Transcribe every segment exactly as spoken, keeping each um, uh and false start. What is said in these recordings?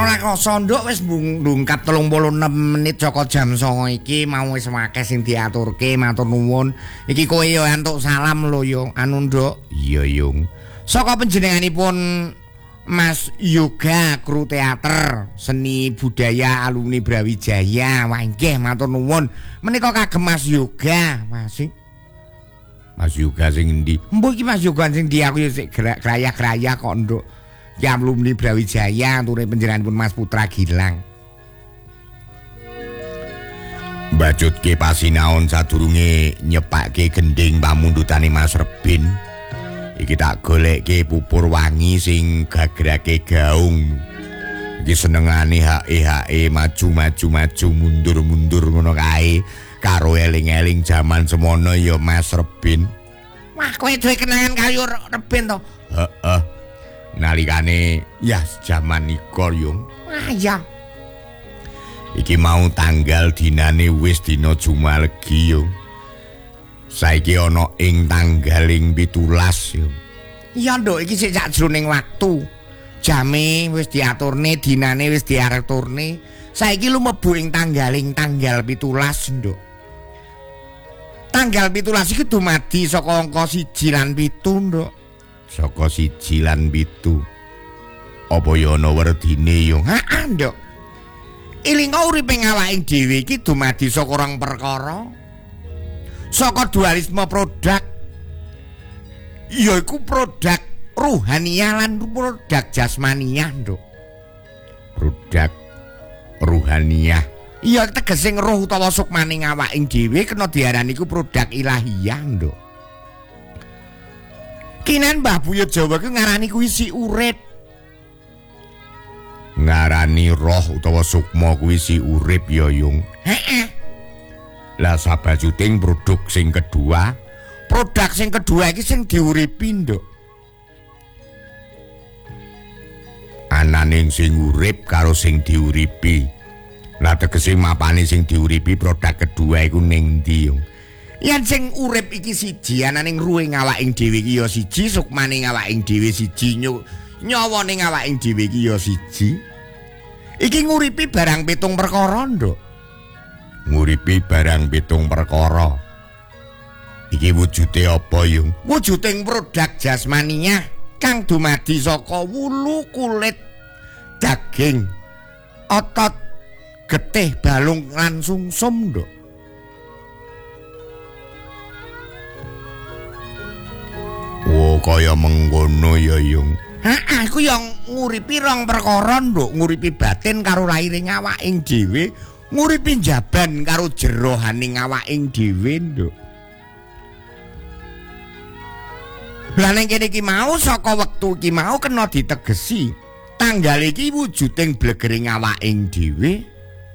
Ora krasa nduk wis ndungkap telung puluh enam menit saka jam songo iki mau wis akeh sing diaturke matur nuwun. Iki kowe yo antuk salam lho yo anu nduk. Iya Yung. Saka panjenenganipun Mas Yoga Kru Teater Seni Budaya Alumni Brawijaya. Wah nggih matur nuwun. Menika kagem Mas Yoga, Mas. Mas Yoga sing endi? Mbok iki Mas Yoga sing ndi aku yo sik grayah-grayah kok nduk. Ya alumni Brawijaya ature panjenenganipun Mas Putra Gilang. Mbajutke pasinaon sadurunge nyepake gending pamundhutane Mas Rebin. Iki tak golekke pupur wangi sing gagrake gaung. Iki senengane hake-hake maju-maju maju mundur-mundur ngono kae karo eling-eling jaman semono ya Mas Rebin. Wah kowe duwe kenangan karo Rebin to? Heeh. Nalikane ya jaman iko Yung. Wah ya. Iki mau tanggal dinane wis dina Jumalegi Yung. Saiki ana ing tanggaling pitulas Yung. Iya nduk iki sik sajroning waktu. Jame wis diaturne, dinane wis diaturne. Saiki lumebu ing tanggaling tanggal pitulas nduk. Tanggal pitulas iki dumadi saka angka siji lan pitu nduk. Saka siji lan pitu. Apa ya ana werdine Yung? Ha nduk. Ilinga uripe awake dhewe iki dumadi saka rong perkara. Saka dualisme produk. Yaiku produk ruhaniah lan produk jasmaniah nduk. Produk ruhaniah. Iya tegese roh utawa sukmaning awake dhewe kena diarani iku produk ilahiyah nduk. Kinan Mbah Buyut Jawa ku ngarani kuwi si urip. Ngarani roh utawa sukma kuwi si urip ya Yung. Heeh. Lah sabajuting produk sing kedua, produk sing kedua iki sing diuripi nduk. Ananing sing urip karo sing diuripi. Lah tegese mapane sing diuripi produk kedua iku ning ndi Yung? Yen sing urip iki siji ananing ruwing awaking dhewe iki ya siji, sukmaning awaking dhewe siji, nyawane awaking dhewe iki ya siji. Iki nguripi barang pitung perkara nduk. Nguripi barang pitung perkara. Iki wujude apa Yung? Wujuding produk jasmaniah kang dumadi saka wulu, kulit, daging, otot, getih, balung lan sungsum nduk. Oh kaya mengkono ya Yung. Heeh, iku yang nguripi rong perkara nduk, nguripi batin karo lairing awaking dhewe, nguripi jaban karo jerohaning awaking dhewe nduk. Lah ning kene iki mau saka wektu iki mau kena ditegesi, tanggal iki wujuding blegering awaking dhewe.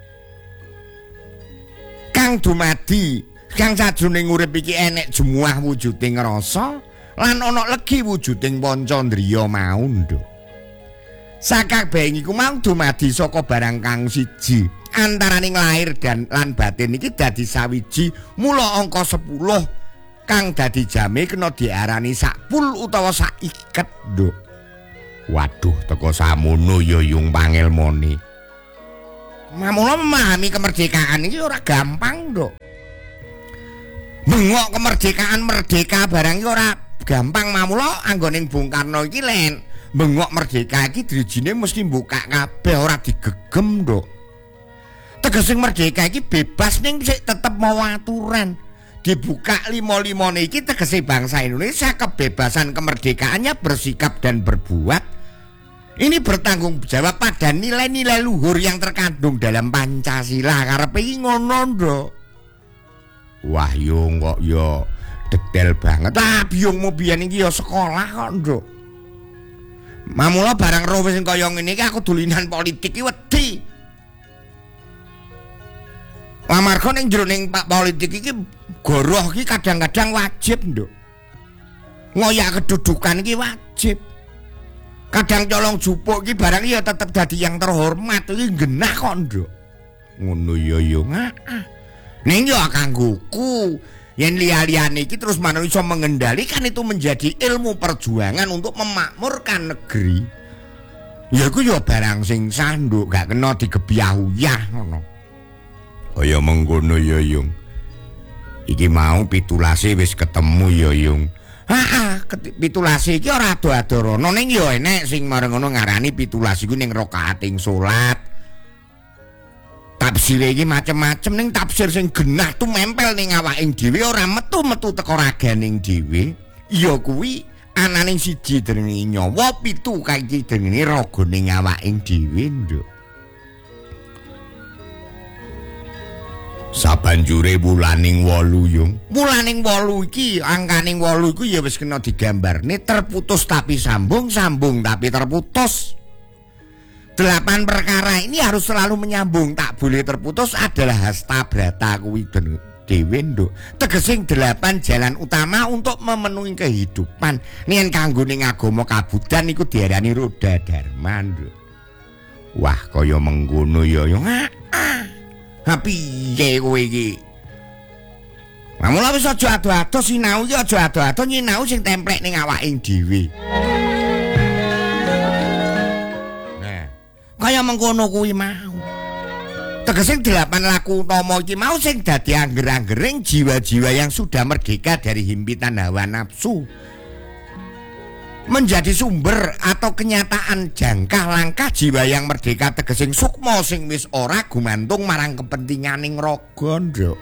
Kang dumadi, kang sajroning urip iki enek jemuah wujuding rasa. Lan ana legi wujuding pancandriya mau nduk. Sakabehing iku mau dumadi saka barang kang siji. Antaraning lahir dan lan batin iki dadi sawiji, mula angka sepuluh kang dadi jame kena diarani sakpul utawa saiket nduk. Waduh, teko samono ya Yung pangelmone. Mamula memahami kemerdekaan iki ora gampang nduk. Bengok kemerdekaan merdeka barang iki ora gampang. Mamula anggoning Bung Karno iki len bengok merdeka iki drijine mesti mbukak kabeh ora digegem nduk. Tegese merdeka iki bebas ning sik tetep mau aturan. Dibuka limo-limone iki tegese bangsa Indonesia kebebasan kemerdekaannya bersikap dan berbuat ini bertanggung jawab pada nilai-nilai luhur yang terkandung dalam Pancasila. Karepe iki ngono nduk. Wah Yung kok yo detail banget. Ah biyungmu biyen iki yo sekolah kok nduk. Mamula barang roh sing kaya ngene iki aku dulinan politik iki wedi. Amarga ning jroning pak politik iki goroh iki kadang-kadang wajib nduk. Ngoyak kedudukan iki wajib. Kadang colong jupuk iki barang ya tetep dadi yang terhormat iki genah kok nduk. Ngono ya yo. Heeh. Ning yo kanggoku yen liya-liyane iki terus manut iso mengendalikan itu menjadi ilmu perjuangan untuk memakmurkan negeri. Ya iku ya barang sing sah nduk, gak kena digebyah-uyah ngono. Kaya mengkono ya Yung. Iki mau pitulase wis ketemu ya Yung. Heeh, pitulase iki ora ado-ado rono ning ya enek sing mareng ngono ngarani pitulase iku ning rakaating salat. Tafsir iki macem-macem ning tafsir sing genah tuh mempel ning awaking dhewe ora metu-metu teko raganing dhewe. Ya kuwi ananing siji derenge nyawa, pitu kaiki derenge raga ning awaking dhewe nduk. Sabanjure wulaning wolu Yung. Wulaning wolu iki, angkaning wolu iku ya wis kena digambarne terputus tapi sambung, sambung tapi terputus. Delapan perkara ini harus selalu menyambung, tak boleh terputus adalah hasta brata kuwi dhewe nduk. Tegesing delapan jalan utama untuk memenuhi kehidupan. Yen kanggo ning agama kabudan iku diarani roda dharma nduk. Wah, kaya mengkono ya Yung. Ha piye kowe iki? Mamula wis aja ado-ado sinau iki aja ado-ado nyinau sing templek ning awaking dhewe. Nah, kaya mengkono kuwi mau. Tegesing delapan laku utama iki mau sing dadi angger-anggering jiwa-jiwa yang sudah merdeka dari himpitan hawa nafsu. Menjadi sumber atau kenyataan jangkah langkah jiwa yang merdeka tegesing sukma sing wis ora gumantung marang kepentinganing raga nduk.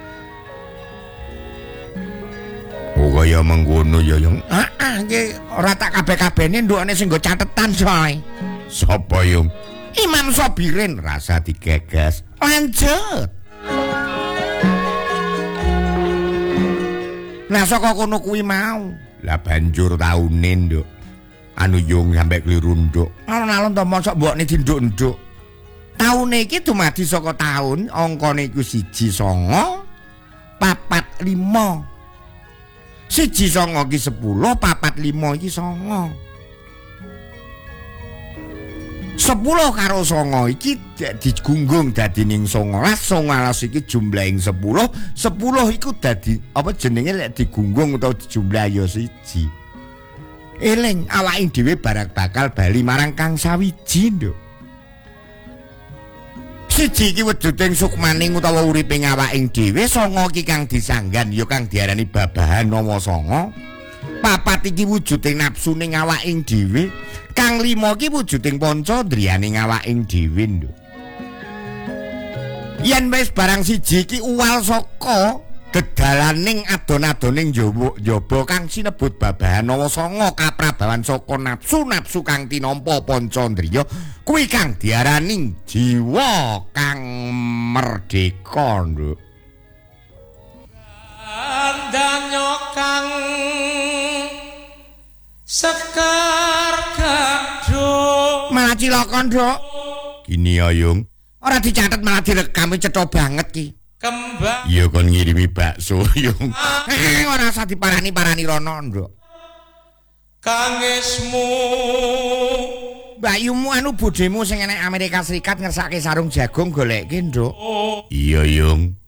Oh kaya mengkono ya Yung. Heeh, iki ora tak kabeh-kabehne ndukane sing nggo catetan coy. Sapa Yung? Imam Sobirin rasa digagas. Lanjut. Nah saka kono kuwi mau. Lah banjur taune nduk. Anu Yung sampe kliru nduk. Alon-alon to mosok mbokne dinduk-nduk. Taune iki dumadi saka taun angkane iku siji sanga papat lima. Siji sanga iki sepuluh, papat lima iki sanga. Sepuluh karo sanga iki digunggung dadi ning songolas, songolas iki jumlahing sepuluh, sepuluh iku dadi apa jenenge lek digunggung utawa dijumlah ya siji. Eling awake dhewe barang bakal bali marang kang sawiji nduk. Siji iki wujuding sukmaning utawa uriping awaking dhewe, sanga iki kang disanggan ya kang diarani babahan nama sanga. Papat iki wujuding nafsu ning awaking dhewe. Kang lima iki wujuding panca ndriyaning awaking dhewe nduk. Yen wis barang siji iki uwal saka dedalaning adon-adoning njaba kang sinebut babahan nawa sanga kaprabawan saka nafsu nafsu kang tinampa panca ndriya kuwi kang diarani jiwa kang merdeka nduk. Danyo kang sekar gadho malah cilaka nduk. Gini ya Yung. Ora dicatet malah direkam cetha banget ki. Kembang. Iya kon ngirimi bakso Yung. Eh ora usah diparani-parani rono nduk. Kangesmu Bayumu anu budhemu sing enek Amerika Serikat ngersake sarung jagung golekke nduk. Iya Yung.